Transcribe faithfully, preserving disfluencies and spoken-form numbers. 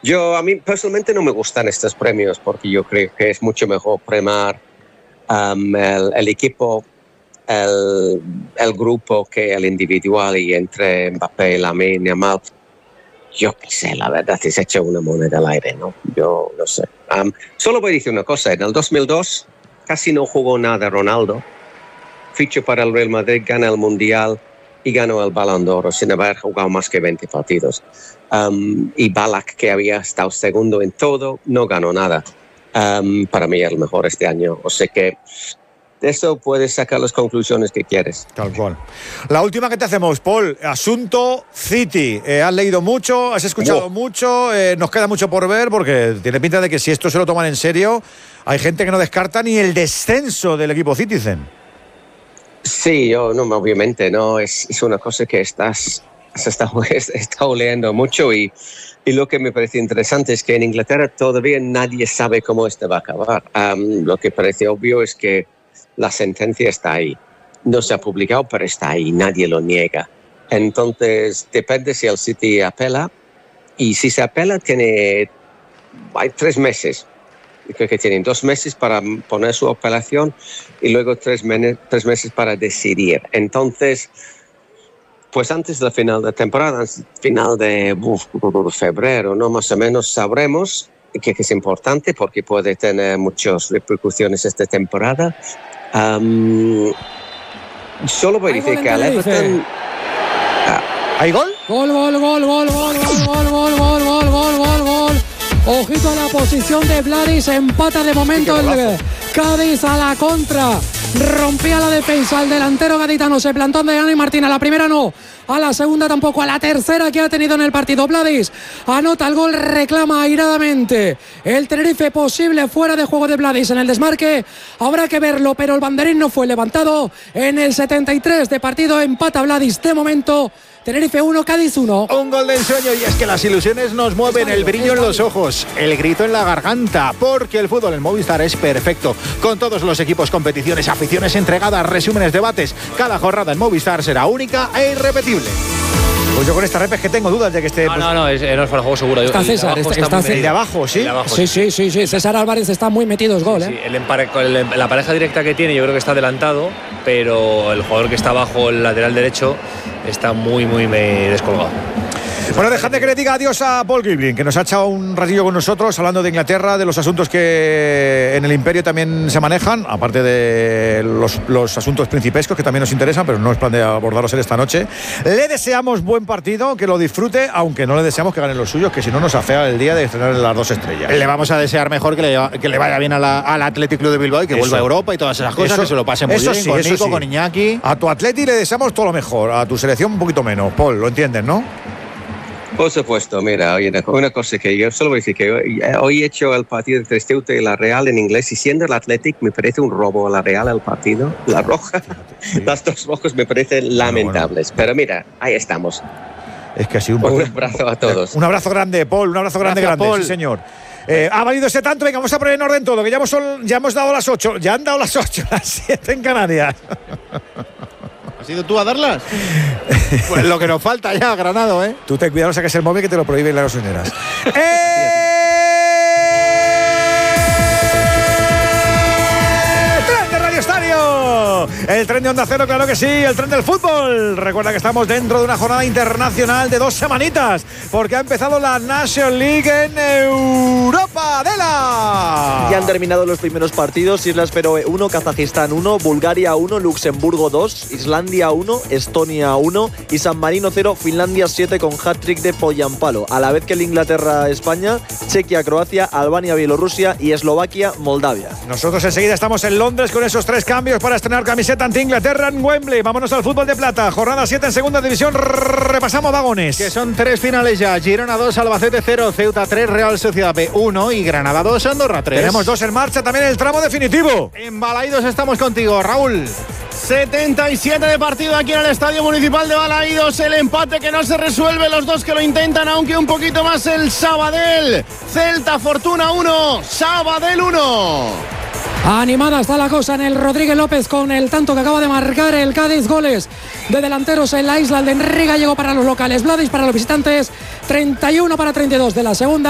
Yo, a mí personalmente no me gustan estos premios porque yo creo que es mucho mejor premiar um, el, el equipo, el, el grupo que el individual, y entre Mbappé y Lamine Yamal, yo qué sé, la verdad es hecho una moneda al aire, ¿no? Yo no sé. Um, solo voy a decir una cosa, en el dos mil dos casi no jugó nada Ronaldo, fichó para el Real Madrid, gana el Mundial y ganó el Balón de Oro sin haber jugado más que veinte partidos. Um, y Ballack, que había estado segundo en todo, no ganó nada. Um, para mí es el mejor este año. O sea que de eso puedes sacar las conclusiones que quieres. Tal cual. La última que te hacemos, Paul. Asunto City. Eh, ¿Has leído mucho? ¿Has escuchado oh. mucho? Eh, nos queda mucho por ver porque tiene pinta de que si esto se lo toman en serio, hay gente que no descarta ni el descenso del equipo Citizen. Sí, yo no, obviamente no. Es, es una cosa que estás, has estado, has estado leyendo mucho y, y lo que me parece interesante es que en Inglaterra todavía nadie sabe cómo esto va a acabar. Um, lo que parece obvio es que la sentencia está ahí. No se ha publicado, pero está ahí. Nadie lo niega. Entonces, depende si el City apela. Y si se apela, tiene hay tres meses. Creo que tienen dos meses para poner su apelación y luego tres, men- tres meses para decidir. Entonces, pues antes del final de temporada, final de uf, febrero, ¿no? Más o menos sabremos que, que es importante porque puede tener muchas repercusiones esta temporada. Um, solo voy a decir que al Everton... Ah, ¿hay gol? Gol, gol, gol, gol, gol, gol, gol, gol, gol, gol, gol, gol, gol. Ojito a la posición de Vladis, empata de momento el Cádiz a la contra. Rompía la defensa el delantero gaditano, se plantó de Dani Martín. A la primera no, a la segunda tampoco, a la tercera que ha tenido en el partido. Vladis anota el gol, reclama airadamente el Tenerife, posible fuera de juego de Vladis en el desmarque. Habrá que verlo, pero el banderín no fue levantado. En el setenta y tres de partido empata Vladis de momento. Tenerife uno, Cádiz uno. Un gol de ensueño, y es que las ilusiones nos mueven, el brillo en los ojos, el grito en la garganta, porque el fútbol en Movistar es perfecto. Con todos los equipos, competiciones, aficiones entregadas, resúmenes, debates, cada jornada en Movistar será única e irrepetible. Pues yo con esta rep es que tengo dudas de que esté... No, pues... no, no, es, no es para el juego seguro. Está César, el está, está, está el de abajo, ¿sí? El de abajo, sí, sí, sí, sí. César Álvarez está muy metido, es gol, sí, ¿eh? sí. El empare, el, la pareja directa que tiene yo creo que está adelantado, pero el jugador que está abajo, el lateral derecho, está muy, muy descolgado. Bueno, dejadme que le diga adiós a Paul Gilbrin, que nos ha echado un ratillo con nosotros hablando de Inglaterra, de los asuntos que en el Imperio también se manejan, aparte de los, los asuntos principescos que también nos interesan, pero no es plan de abordarlos esta noche. Le deseamos buen partido, que lo disfrute, aunque no le deseamos que ganen los suyos, que si no nos afea el día de estrenar las dos estrellas. Le vamos a desear mejor que le, que le vaya bien a la, al Athletic Club de Bilbao y que eso, vuelva a Europa y todas esas cosas, eso, que se lo pase muy eso bien, sí, con eso Nico, sí. con Iñaki. A tu Atleti le deseamos todo lo mejor, a tu selección un poquito menos. Paul, lo entiendes, ¿no? Por supuesto, mira, oye, una cosa que yo solo voy a decir que hoy, hoy he hecho el partido entre Ceuta y la Real en inglés, y siendo el Athletic me parece un robo a la Real el partido, la roja, sí. Las dos rojas me parecen lamentables, bueno, bueno. Pero mira, ahí estamos. Es que ha sido un, un abrazo a todos. Un abrazo grande, Paul, un abrazo grande, Gracias, grande, Paul. Sí, señor. Eh, ha valido ese tanto, venga, vamos a poner en orden todo, que ya hemos, ya hemos dado las ocho, ya han dado las ocho, las siete en Canarias. ¿Has ido tú a darlas? Pues lo que nos falta ya, Granado, ¿eh? Tú ten cuidado, no saques el móvil que te lo prohíben las gasolineras. ¡Eh! ¡Tren de Radio Estadio! El tren de Onda Cero, claro que sí, el tren del fútbol. Recuerda que estamos dentro de una jornada internacional de dos semanitas, porque ha empezado la National League en Europa. ¡Dela! Ya han terminado los primeros partidos. Islas Feroe uno, Kazajistán uno, Bulgaria uno, Luxemburgo dos, Islandia uno, Estonia uno y San Marino cero, Finlandia siete con hat-trick de Poyampalo. A la vez que el Inglaterra-España, Chequia-Croacia, Albania-Bielorrusia y Eslovaquia-Moldavia. Nosotros enseguida estamos en Londres con esos tres cambios para estrenar camiseta ante Inglaterra en Wembley. Vámonos al fútbol de plata. Jornada siete en segunda división. Repasamos vagones. Que son tres finales ya. Girona dos, Albacete cero, Ceuta tres, Real Sociedad B uno y Granada dos, Andorra tres. Tenemos dos en marcha, también el tramo definitivo. En Balaídos estamos contigo, Raúl. setenta y siete de partido aquí en el Estadio Municipal de Balaídos. El empate que no se resuelve, los dos que lo intentan, aunque un poquito más el Sabadell. Celta Fortuna uno, Sabadell uno. Animada está la cosa en el Rodríguez López con el tanto que acaba de marcar el Cádiz. Goles de delanteros en la isla. El de Enrique Gallego para los locales, Vladis para los visitantes. treinta y uno para treinta y dos de la segunda.